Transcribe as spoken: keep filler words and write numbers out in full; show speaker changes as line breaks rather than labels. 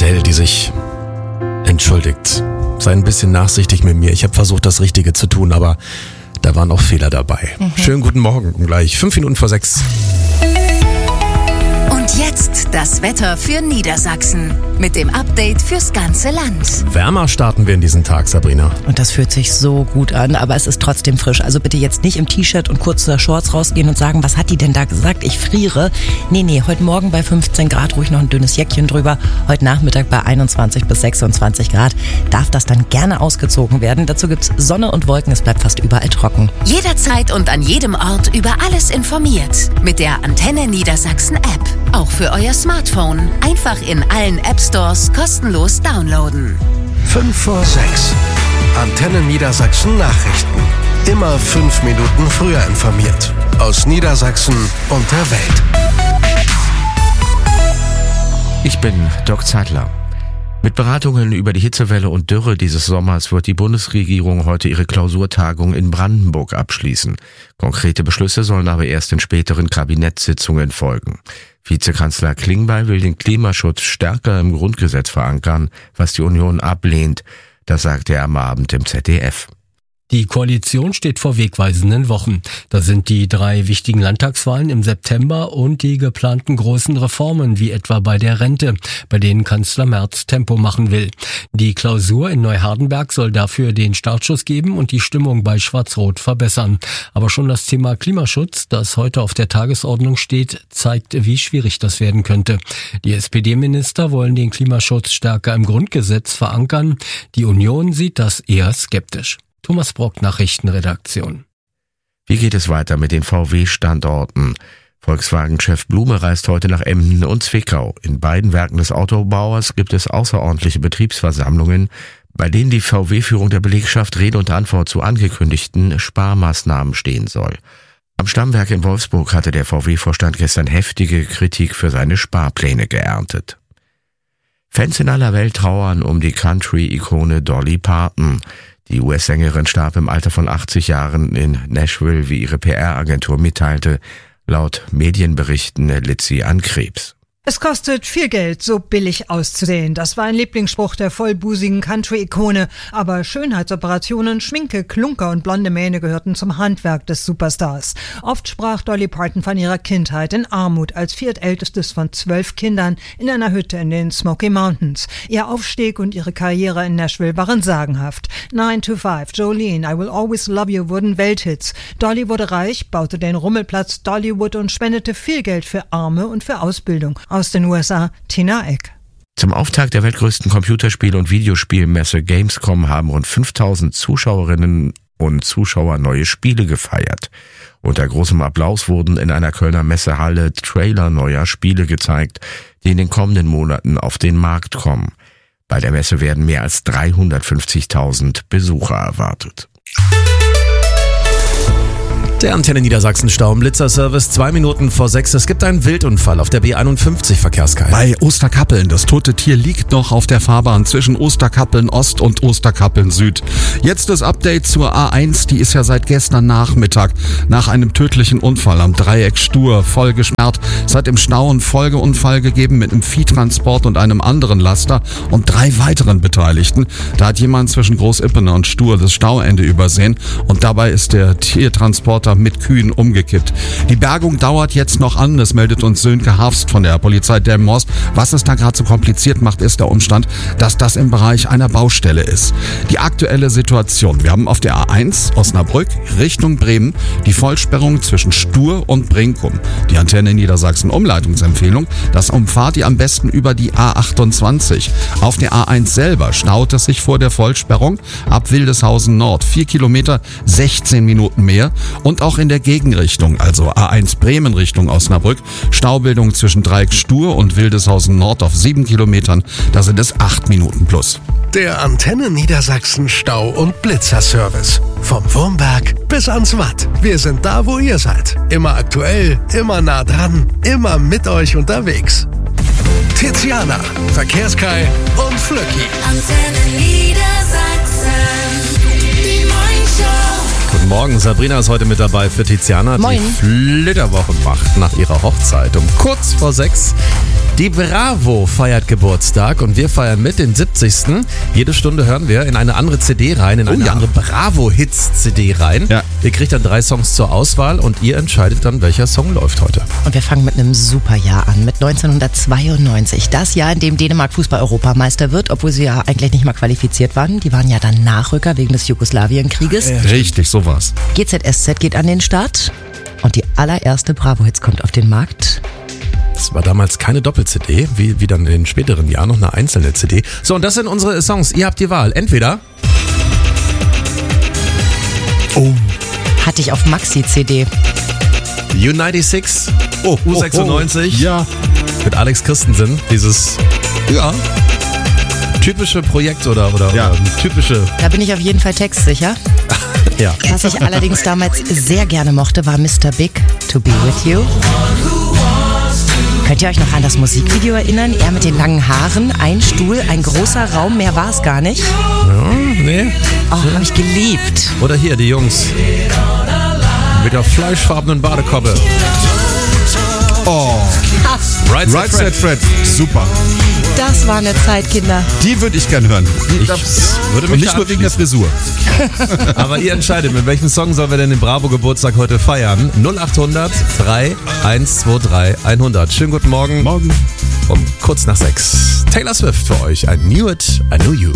Adele, die sich entschuldigt. Sei ein bisschen nachsichtig mit mir. Ich habe versucht, das Richtige zu tun, aber da waren auch Fehler dabei. Mhm. Schönen guten Morgen, gleich fünf Minuten vor sechs.
Und jetzt das Wetter für Niedersachsen mit dem Update fürs ganze Land.
Wärmer starten wir in diesen Tag, Sabrina.
Und das fühlt sich so gut an, aber es ist trotzdem frisch. Also bitte jetzt nicht im T-Shirt und kurzer Shorts rausgehen und sagen, was hat die denn da gesagt? Ich friere. Nee, nee, heute Morgen bei fünfzehn Grad ruhig noch ein dünnes Jäckchen drüber. Heute Nachmittag bei einundzwanzig bis sechsundzwanzig Grad. Darf das dann gerne ausgezogen werden. Dazu gibt's Sonne und Wolken, es bleibt fast überall trocken.
Jederzeit und an jedem Ort über alles informiert. Mit der Antenne Niedersachsen App. Auch für euer Smartphone. Einfach in allen App Stores kostenlos downloaden.
fünf vor sechs. Antenne Niedersachsen Nachrichten. Immer fünf Minuten früher informiert. Aus Niedersachsen und der Welt.
Ich bin Doc Zeitler. Mit Beratungen über die Hitzewelle und Dürre dieses Sommers wird die Bundesregierung heute ihre Klausurtagung in Brandenburg abschließen. Konkrete Beschlüsse sollen aber erst in späteren Kabinettssitzungen folgen. Vizekanzler Klingbeil will den Klimaschutz stärker im Grundgesetz verankern, was die Union ablehnt. Das sagte er am Abend im Z D F.
Die Koalition steht vor wegweisenden Wochen. Da sind die drei wichtigen Landtagswahlen im September und die geplanten großen Reformen, wie etwa bei der Rente, bei denen Kanzler Merz Tempo machen will. Die Klausur in Neuhardenberg soll dafür den Startschuss geben und die Stimmung bei Schwarz-Rot verbessern. Aber schon das Thema Klimaschutz, das heute auf der Tagesordnung steht, zeigt, wie schwierig das werden könnte. Die S P D-Minister wollen den Klimaschutz stärker im Grundgesetz verankern. Die Union sieht das eher skeptisch. Thomas Brock, Nachrichtenredaktion.
Wie geht es weiter mit den V W-Standorten? Volkswagen-Chef Blume reist heute nach Emden und Zwickau. In beiden Werken des Autobauers gibt es außerordentliche Betriebsversammlungen, bei denen die V W-Führung der Belegschaft Rede und Antwort zu angekündigten Sparmaßnahmen stehen soll. Am Stammwerk in Wolfsburg hatte der V W-Vorstand gestern heftige Kritik für seine Sparpläne geerntet. Fans in aller Welt trauern um die Country-Ikone Dolly Parton. Die U S-Sängerin starb im Alter von achtzig Jahren in Nashville, wie ihre P R-Agentur mitteilte. Laut Medienberichten litt sie an Krebs.
Es kostet viel Geld, so billig auszusehen. Das war ein Lieblingsspruch der vollbusigen Country-Ikone. Aber Schönheitsoperationen, Schminke, Klunker und blonde Mähne gehörten zum Handwerk des Superstars. Oft sprach Dolly Parton von ihrer Kindheit in Armut als viertältestes von zwölf Kindern in einer Hütte in den Smoky Mountains. Ihr Aufstieg und ihre Karriere in Nashville waren sagenhaft. nine to five, Jolene, I Will Always Love You wurden Welthits. Dolly wurde reich, baute den Rummelplatz Dollywood und spendete viel Geld für Arme und für Ausbildung. Aus den U S A, Tina Eck.
Zum Auftakt der weltgrößten Computerspiel- und Videospielmesse Gamescom haben rund fünftausend Zuschauerinnen und Zuschauer neue Spiele gefeiert. Unter großem Applaus wurden in einer Kölner Messehalle Trailer neuer Spiele gezeigt, die in den kommenden Monaten auf den Markt kommen. Bei der Messe werden mehr als dreihundertfünfzigtausend Besucher erwartet.
Der Antenne Niedersachsen Stau im Blitzerservice, zwei Minuten vor sechs. Es gibt einen Wildunfall auf der B einundfünfzig Verkehrskreis.
Bei Osterkappeln. Das tote Tier liegt noch auf der Fahrbahn zwischen Osterkappeln Ost und Osterkappeln Süd. Jetzt das Update zur A eins. Die ist ja seit gestern Nachmittag nach einem tödlichen Unfall am Dreieck Stur voll gesperrt. Es hat im Stau einen Folgeunfall gegeben mit einem Viehtransport und einem anderen Laster und drei weiteren Beteiligten. Da hat jemand zwischen Großippene und Stur das Stauende übersehen und dabei ist der Tiertransporter mit Kühen umgekippt. Die Bergung dauert jetzt noch an, das meldet uns Sönke Harfst von der Polizei Delmenhorst. Was es da gerade so kompliziert macht, ist der Umstand, dass das im Bereich einer Baustelle ist. Die aktuelle Situation: Wir haben auf der A eins Osnabrück Richtung Bremen die Vollsperrung zwischen Stur und Brinkum. Die Antenne Niedersachsen Umleitungsempfehlung: Das umfahrt ihr am besten über die A achtundzwanzig. Auf der A eins selber staut es sich vor der Vollsperrung ab Wildeshausen Nord. Vier Kilometer, sechzehn Minuten mehr. Und auch in der Gegenrichtung, also A eins Bremen Richtung Osnabrück, Staubildung zwischen Dreieck Stur und Wildeshausen Nord auf sieben Kilometern, da sind es acht Minuten plus.
Der Antenne Niedersachsen Stau- und Blitzerservice. Vom Wurmberg bis ans Watt. Wir sind da, wo ihr seid. Immer aktuell, immer nah dran, immer mit euch unterwegs. Tiziana, Verkehrskai und Flöcki.
Antenne Niedersachsen, die Morningshow.
Guten Morgen, Sabrina ist heute mit dabei für Tiziana,
Moin.
die Flitterwoche macht nach ihrer Hochzeit um kurz vor sechs. Die Bravo feiert Geburtstag und wir feiern mit den siebzigsten Jede Stunde hören wir in eine andere C D rein, in eine
Oh ja.
andere Bravo-Hits-C D rein.
Ja.
Ihr kriegt dann drei Songs zur Auswahl und ihr entscheidet dann, welcher Song läuft heute.
Und wir fangen mit einem super Jahr an, mit neunzehnhundertzweiundneunzig. Das Jahr, in dem Dänemark Fußball-Europameister wird, obwohl sie ja eigentlich nicht mal qualifiziert waren. Die waren ja dann Nachrücker wegen des Jugoslawienkrieges.
Richtig, so war's.
G Z S Z geht an den Start und die allererste Bravo-Hits kommt auf den Markt.
Das war damals keine Doppel-C D, wie, wie dann in den späteren Jahren noch eine einzelne C D. So, und das sind unsere Songs. Ihr habt die Wahl. Entweder
Hatte ich auf Maxi-C D.
U sechsundneunzig,
Oh,
U sechsundneunzig
Ja.
mit Alex Christensen. Dieses
Ja.
typische Projekt oder, oder,
Ja.
oder typische...
Da bin ich auf jeden Fall textsicher.
Ja.
Was ich allerdings damals sehr gerne mochte, war Mister Big, To Be With You. Könnt ihr euch noch an das Musikvideo erinnern? Er mit den langen Haaren, ein Stuhl, ein großer Raum, mehr war es gar nicht.
Ja, nee.
Oh, habe ich geliebt.
Oder hier, die Jungs. Mit der fleischfarbenen Badekappe.
Oh.
Right,
Right Set Fred. Super.
Das war eine Zeit, Kinder.
Die würde ich gern hören.
Ich würde mich
Und nicht nur wegen der Frisur.
Aber ihr entscheidet, mit welchem Song sollen wir denn den Bravo-Geburtstag heute feiern? null acht hundert drei eins zwei drei hundert. Schönen guten Morgen.
Morgen.
Um kurz nach sechs. Taylor Swift für euch. I knew it, I knew you.